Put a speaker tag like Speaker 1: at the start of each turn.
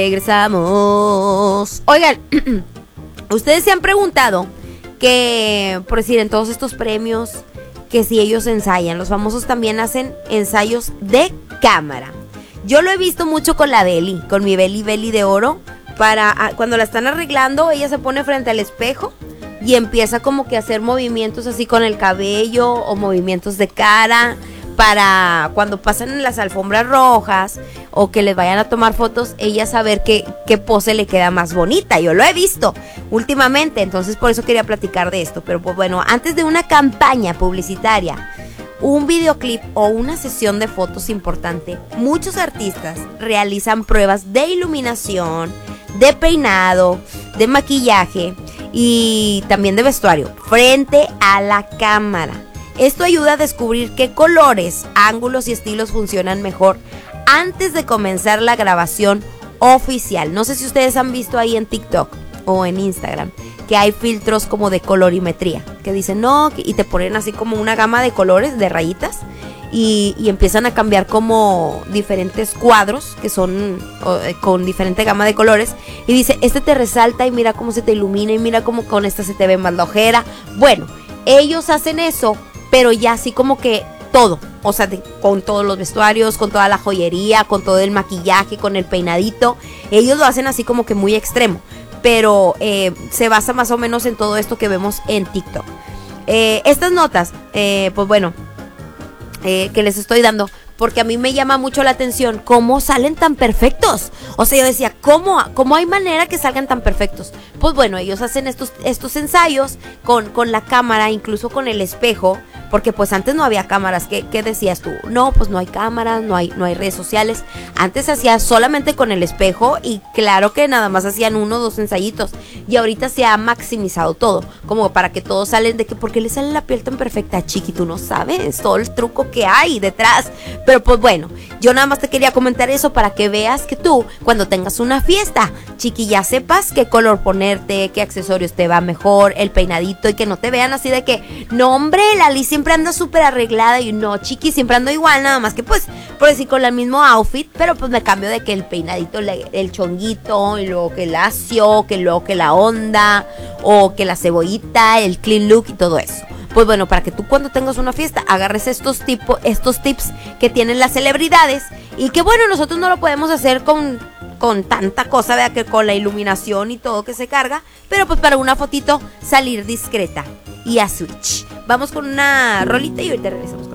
Speaker 1: Regresamos. Oigan, ustedes se han preguntado que, por decir, en todos estos premios, que si ellos ensayan, los famosos también hacen ensayos de cámara. Yo lo he visto mucho con la Beli, con mi Beli de oro. Cuando la están arreglando, ella se pone frente al espejo y empieza como que a hacer movimientos así con el cabello o movimientos de cara para cuando pasan en las alfombras rojas o que les vayan a tomar fotos, ella saber qué pose le queda más bonita. Yo lo he visto últimamente, entonces por eso quería platicar de esto. Pero pues bueno, antes de una campaña publicitaria, un videoclip o una sesión de fotos importante, muchos artistas realizan pruebas de iluminación, de peinado, de maquillaje y también de vestuario frente a la cámara. Esto ayuda a descubrir qué colores, ángulos y estilos funcionan mejor antes de comenzar la grabación oficial. No sé si ustedes han visto ahí en TikTok o en Instagram que hay filtros como de colorimetría, que dicen no, y te ponen así como una gama de colores, de rayitas, y empiezan a cambiar como diferentes cuadros que son con diferente gama de colores, y dice, este te resalta y mira cómo se te ilumina y mira cómo con esta se te ve más la ojera. Bueno, ellos hacen eso, pero ya así como que todo, o sea, con todos los vestuarios, con toda la joyería, con todo el maquillaje, con el peinadito. Ellos lo hacen así como que muy extremo, pero se basa más o menos en todo esto que vemos en TikTok. Estas notas, pues bueno, que les estoy dando, porque a mí me llama mucho la atención cómo salen tan perfectos. O sea, yo decía, ¿cómo hay manera que salgan tan perfectos? Pues bueno, ellos hacen estos ensayos con la cámara, incluso con el espejo, porque pues antes no había cámaras. ¿Qué decías tú? No, pues no hay cámaras, no hay redes sociales. Antes hacía solamente con el espejo y claro que nada más hacían 1 o 2 ensayitos. Y ahorita se ha maximizado todo, como para que todos salen de que, ¿por qué le sale la piel tan perfecta, Chiqui? Tú no sabes todo el truco que hay detrás. Pero pues bueno, yo nada más te quería comentar eso para que veas que tú, cuando tengas una fiesta, Chiqui, ya sepas qué color ponerte, qué accesorios te va mejor, el peinadito, y que no te vean así de que, no hombre, Lali siempre anda súper arreglada, y no, Chiqui, siempre ando igual, nada más que pues, por decir, con el mismo outfit, pero pues me cambio de que el peinadito, el chonguito, y luego que el lacio, que luego que la onda, o que la cebollita, el clean look y todo eso. Pues bueno, para que tú cuando tengas una fiesta agarres estos tips que tienen las celebridades, y que bueno, nosotros no lo podemos hacer con tanta cosa, vea, que con la iluminación y todo que se carga, pero pues para una fotito salir discreta y a switch. Vamos con una rolita y ahorita regresamos.